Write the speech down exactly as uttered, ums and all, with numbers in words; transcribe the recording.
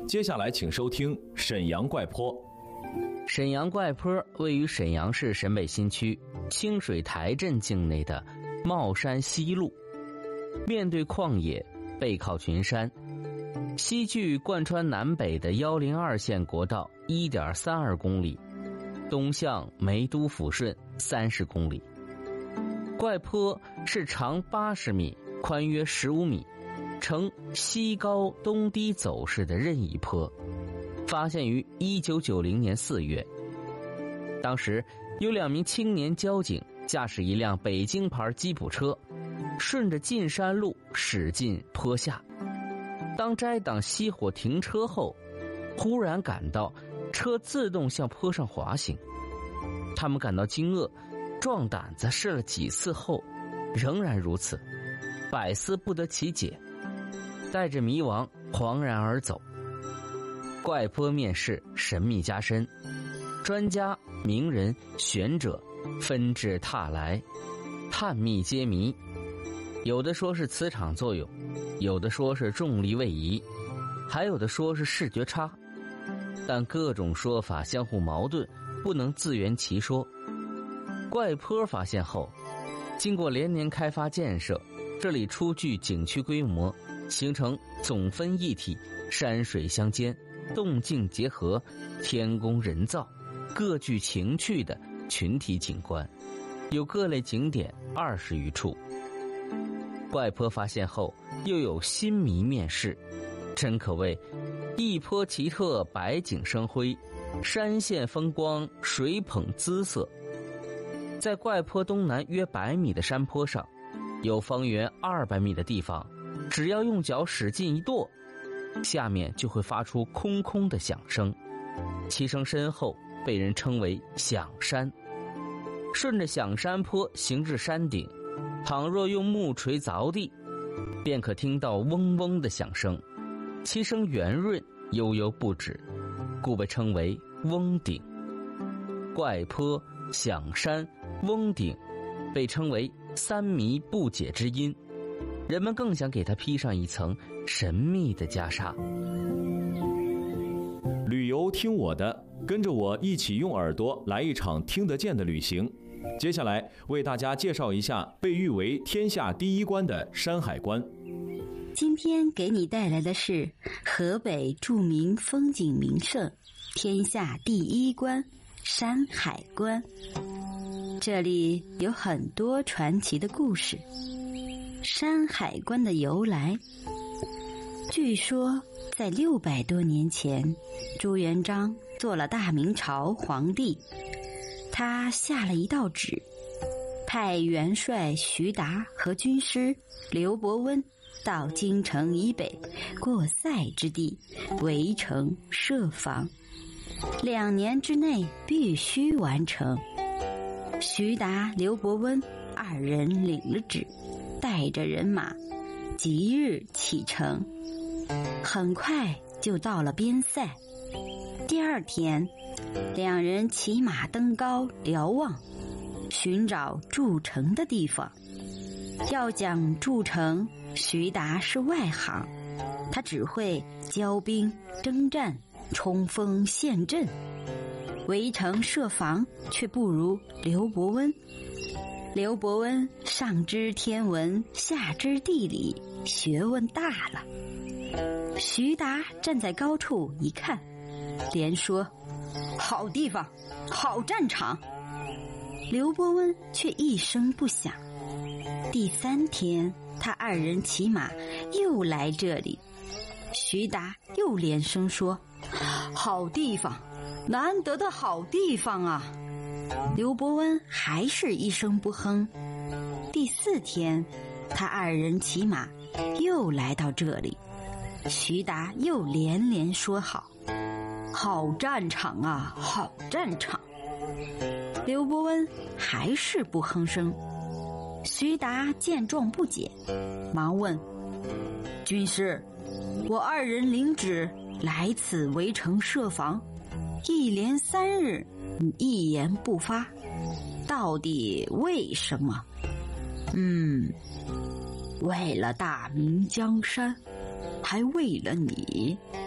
接下来请收听沈阳怪坡。 沈阳怪坡位于沈阳市沈北新区清水台镇境内的帽山西路，面对旷野，背靠群山，西距贯穿南北的一零二线国道 一点三二公里，东向梅都抚顺三十公里。怪坡是长八十米，宽约十五米，呈西高东低走势的任意坡，发现于一九九零年四月。当时有两名青年交警驾驶一辆北京牌吉普车，顺着进山路驶进坡下。当摘挡熄火停车后，忽然感到车自动向坡上滑行。他们感到惊愕，壮胆子试了几次后，仍然如此，百思不得其解，带着迷惘惶然而走。怪坡面世神秘加深，专家、名人、学者纷至沓来，探秘揭谜。有的说是磁场作用，有的说是重力位移，还有的说是视觉差，但各种说法相互矛盾，不能自圆其说。怪坡发现后，经过连年开发建设，这里初具景区规模，形成总分一体，山水相间，动静结合，天工人造，各具情趣的群体景观，有各类景点二十余处。怪坡发现后，又有新谜面世，真可谓一坡奇特，百景生辉，山线风光，水捧姿色。在怪坡东南约百米的山坡上，有方圆二百米的地方，只要用脚使劲一跺，下面就会发出空空的响声，其声深厚，被人称为响山。顺着响山坡行至山顶，倘若用木锤凿地，便可听到嗡嗡的响声，其声圆润，悠悠不止，故被称为嗡顶。怪坡、响山、嗡顶被称为三迷不解之音，人们更想给它披上一层神秘的袈裟。 旅游听我的，跟着我一起用耳朵来一场听得见的旅行。接下来为大家介绍一下被誉为天下第一关的山海关。 今天给你带来的是河北著名风景名胜天下第一关山海关。这里有很多传奇的故事。山海关的由来，据说在六百多年前，朱元璋做了大明朝皇帝，他下了一道旨，派元帅徐达和军师刘伯温到京城以北过塞之地围城设防，两年之内必须完成。徐达、刘伯温二人领了旨，带着人马即日启程，很快就到了边塞。第二天，两人骑马登高瞭望，寻找筑城的地方。要讲筑城，徐达是外行，他只会交兵、征战、冲锋陷阵，围城设防却不如刘伯温。刘伯温上知天文，下知地理，学问大了。徐达站在高处一看，连说：“好地方，好战场。”刘伯温却一声不响。第三天，他二人骑马又来这里，徐达又连声说：“好地方，难得的好地方啊！”刘伯温还是一声不哼。第四天，他二人骑马又来到这里，徐达又连连说好：“好战场啊，好战场！”刘伯温还是不吭声。徐达见状不解，忙问：“军师，我二人领旨来此围城设防，一连三日，你一言不发，到底为什么？”“嗯，为了大明江山，还为了你。”